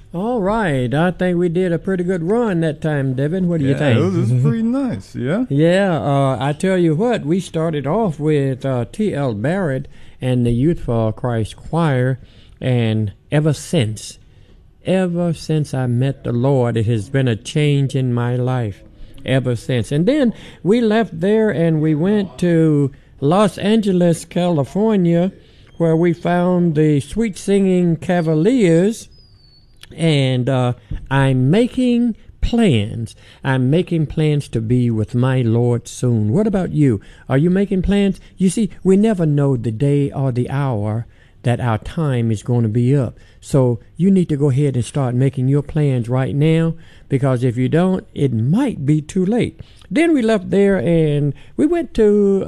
All right. I think we did a pretty good run that time, Devin. What do you think? It was pretty nice, yeah. Yeah, I tell you what, we started off with T.L. Barrett and the Youth for Christ Choir, and ever since I met the Lord, it has been a change in my life, ever since. And then we left there and we went to Los Angeles, California, where we found the Sweet Singing Cavaliers. And I'm making plans. I'm making plans to be with my Lord soon. What about you? Are you making plans? You see, we never know the day or the hour that our time is going to be up. So you need to go ahead and start making your plans right now, because if you don't, it might be too late. Then we left there and we went to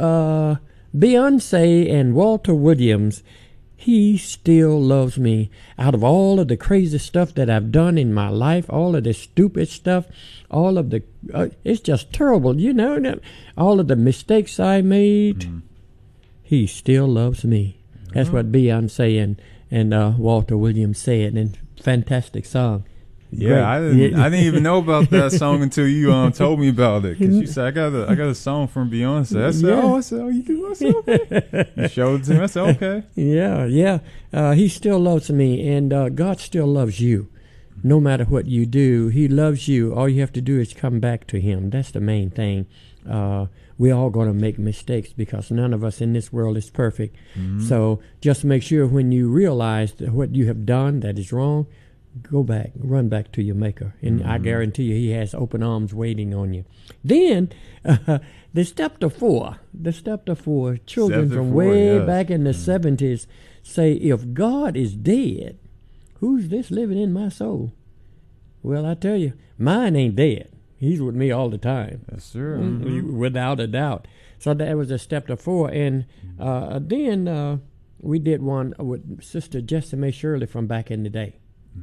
Beyonce and Walter Williams. He still loves me. Out of all of the crazy stuff that I've done in my life, all of the stupid stuff, all of the, it's just terrible, you know, all of the mistakes I made, he still loves me. That's what Beyonce and Walter Williams said, and fantastic song. Yeah, I didn't even know about that song until you told me about it. Because you said I got a song from Beyonce. I said, you do? I said, okay. You showed it to me. I said, okay. Yeah. He still loves me, and God still loves you. No matter what you do, He loves you. All you have to do is come back to Him. That's the main thing. We're all going to make mistakes, because none of us in this world is perfect. So just make sure when you realize that what you have done that is wrong, go back, run back to your Maker, and I guarantee you He has open arms waiting on you. Then the step to four, children from way back in the 70s say, if God is dead, who's this living in my soul? Well, I tell you, mine ain't dead. He's with me all the time. Yes, sir. Without a doubt. So that was a step to four. And then we did one with Sister Jessie Shirley from back in the day.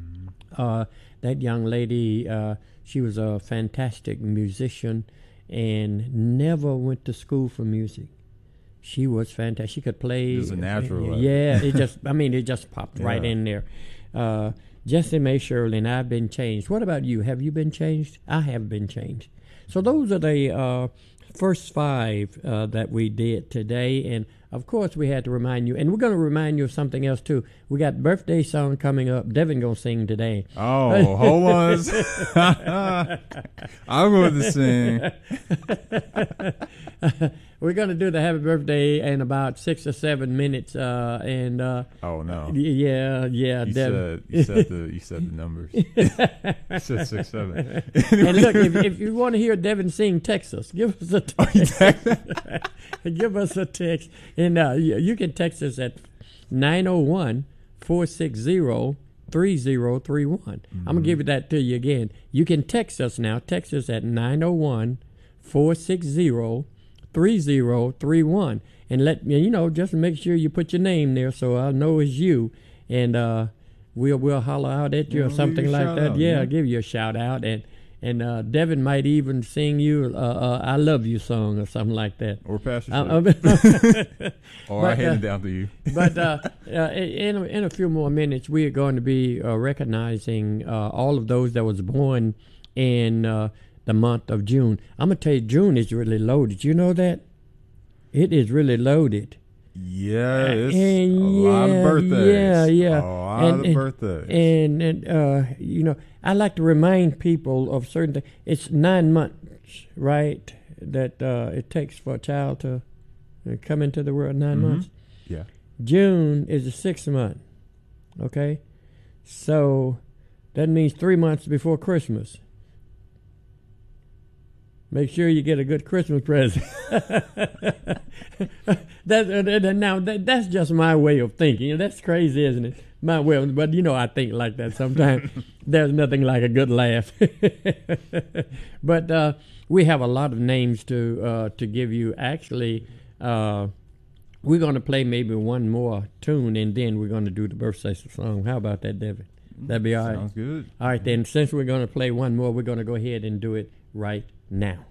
That young lady, she was a fantastic musician and never went to school for music. She was fantastic. She could play. Just a natural. Yeah, it just popped right in there. Jessie Mae Shirley, and I've been changed. What about you? Have you been changed? I have been changed. So those are the first five that we did today, and of course we had to remind you, and we're going to remind you of something else too. We got birthday song coming up. Devin gonna sing today. Oh, hold on. I'm going to sing. We're going to do the happy birthday in about 6 or 7 minutes. Oh no. Yeah. You said the numbers. You said 6, 7. And look, if you want to hear Devin sing, text us. Give us a text. Give us a text. And you can text us at 901-460-3031. I'm going to give that to you again. You can text us now. Text us at 901-460-3031. And let me, just make sure you put your name there so I know it's you. And we'll holler out at you or something like that. Yeah, I'll give you a shout out. And Devin might even sing you "I Love You" song or something like that. Or Pastor or I hand it down to you. But in a few more minutes, we are going to be recognizing all of those that was born in the month of June. I'm going to tell you, June is really loaded. You know that? It is really loaded. Yeah, it's a lot of birthdays. Yeah. A lot of birthdays. And I like to remind people of certain things. It's 9 months, right, that it takes for a child to come into the world, 9 months. Yeah. June is the 6th month, okay? So that means 3 months before Christmas. Make sure you get a good Christmas present. That's just my way of thinking. That's crazy, isn't it? My way, but I think like that sometimes. There's nothing like a good laugh. But we have a lot of names to give you. Actually, we're going to play maybe one more tune, and then we're going to do the birthday song. How about that, Devin? That'd be all right. Sounds good. All right, then. Since we're going to play one more, we're going to go ahead and do it right now.